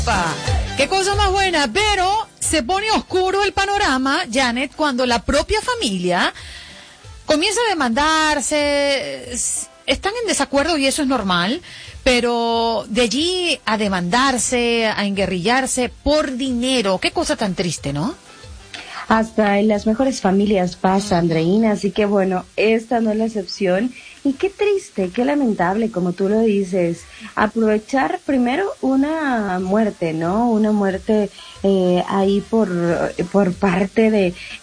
Qué cosa más buena, pero se pone oscuro el panorama, Janet, cuando la propia familia comienza a demandarse. Están en desacuerdo y eso es normal, pero de allí a demandarse, a enguerrillarse por dinero, qué cosa tan triste, ¿no? Hasta en las mejores familias pasa, Andreina, así que bueno, esta no es la excepción. Y qué triste, qué lamentable, como tú lo dices, aprovechar primero una muerte, ¿no? Una muerte ahí por parte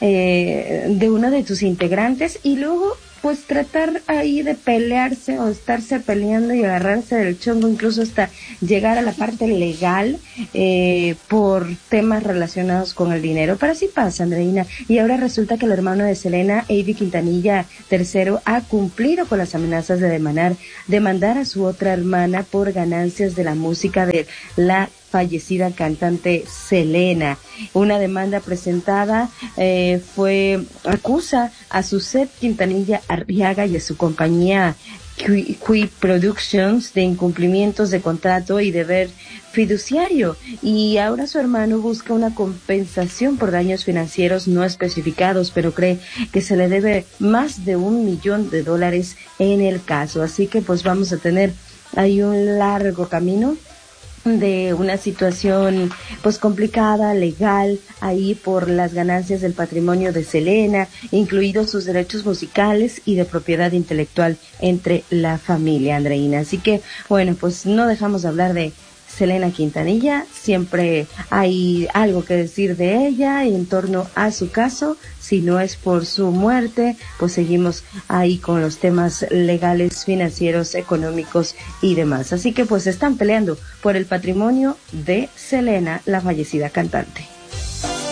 de uno de tus integrantes y luego pues tratar ahí de pelearse o estarse peleando y agarrarse del chongo, incluso hasta llegar a la parte legal por temas relacionados con el dinero. Pero así pasa, Andreina. Y ahora resulta que el hermano de Selena, Avi Quintanilla III, ha cumplido con las amenazas de demandar a su otra hermana por ganancias de la música de la fallecida cantante Selena. Una demanda presentada acusa a Suzette Quintanilla Arriaga y a su compañía Qui Productions de incumplimientos de contrato y deber fiduciario, y ahora su hermano busca una compensación por daños financieros no especificados, pero cree que se le debe más de $1 millón en el caso. Así que pues vamos a tener ahí un largo camino de una situación pues complicada, legal, ahí por las ganancias del patrimonio de Selena, incluidos sus derechos musicales y de propiedad intelectual entre la familia, Andreina. Así que bueno, pues no dejamos de hablar de Selena Quintanilla, siempre hay algo que decir de ella en torno a su caso. Si no es por su muerte, pues seguimos ahí con los temas legales, financieros, económicos y demás. Así que pues están peleando por el patrimonio de Selena, la fallecida cantante.